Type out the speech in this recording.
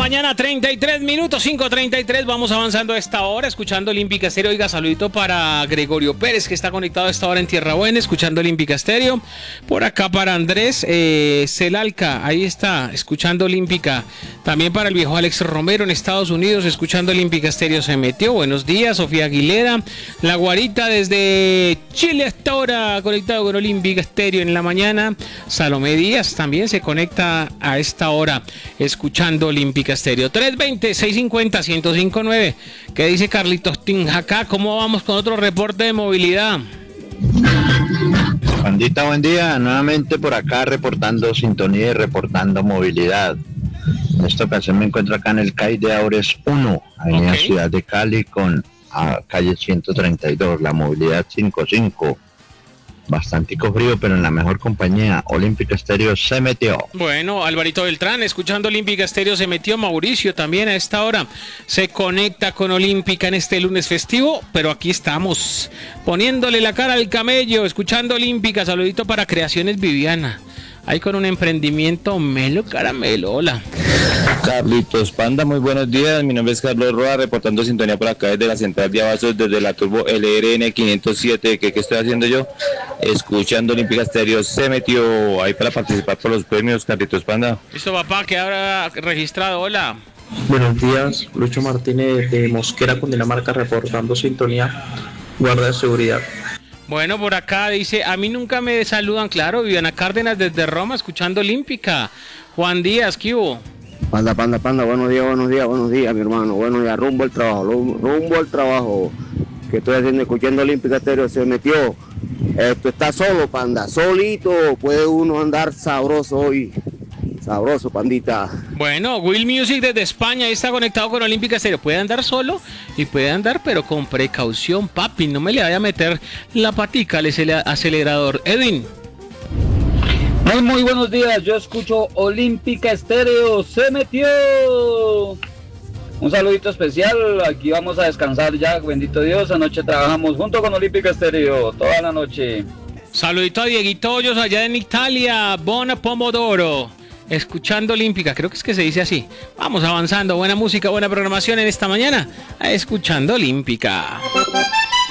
mañana, 33 minutos, 5:33. Vamos avanzando a esta hora, escuchando Olímpica Estéreo. Oiga, saludito para Gregorio Pérez, que está conectado a esta hora en Tierra Buena, escuchando Olímpica Estéreo. Por acá para Andrés Celalca, ahí está, escuchando Olímpica. También para el viejo Alex Romero en Estados Unidos, escuchando Olímpica Estéreo se metió. Buenos días, Sofía Aguilera. La Guarita desde Chile hasta ahora, conectado con Olímpica Estéreo en la mañana. Salomé Díaz también se conecta a esta hora, escuchando Olímpica Estéreo. 320-650-1059. ¿Qué dice Carlitos Tinjacá? ¿Cómo vamos con otro reporte de movilidad? Pandita, buen día. Nuevamente por acá reportando sintonía y reportando movilidad. En esta ocasión me encuentro acá en el CAI de Aures 1, avenida Ciudad de Cali con calle 132, la movilidad 55. Bastantico frío, pero en la mejor compañía. Olímpica Estéreo se metió. Bueno, Alvarito Beltrán, escuchando Olímpica Estéreo se metió. Mauricio también a esta hora se conecta con Olímpica en este lunes festivo, pero aquí estamos poniéndole la cara al camello, escuchando Olímpica. Saludito para Creaciones Viviana, ahí con un emprendimiento Melo Caramelo. Hola. Carlitos Panda, muy buenos días. Mi nombre es Carlos Roa, reportando sintonía por acá desde la central de Abastos, desde la Turbo LRN 507. ¿Qué estoy haciendo yo? Escuchando Olímpica Estéreo se metió ahí para participar por los premios. Carlitos Panda. Listo, papá, que habrá registrado. Hola. Buenos días, Lucho Martínez de Mosquera, Cundinamarca, reportando sintonía, guarda de seguridad. Bueno, por acá dice, a mí nunca me saludan, claro, Viviana Cárdenas desde Roma, escuchando Olímpica. Juan Díaz, ¿qué hubo? Panda, buenos días, mi hermano, buenos días, rumbo al trabajo, que estoy haciendo, escuchando Olímpica Estéreo, se metió. Esto está solo, Panda, solito, puede uno andar sabroso hoy. Sabroso, pandita. Bueno, Will Music desde España, ahí está conectado con Olímpica Estéreo. Puede andar solo y puede andar, pero con precaución, papi. No me le vaya a meter la patica al acelerador. Edwin. Muy buenos días, yo escucho Olímpica Estéreo, se metió. Un saludito especial, aquí vamos a descansar ya, bendito Dios. Anoche trabajamos junto con Olímpica Estéreo, toda la noche. Saludito a Dieguito Hoyos allá en Italia, Bona Pomodoro. Escuchando Olímpica, creo que es que se dice así. Vamos avanzando, buena música, buena programación en esta mañana. Escuchando Olímpica.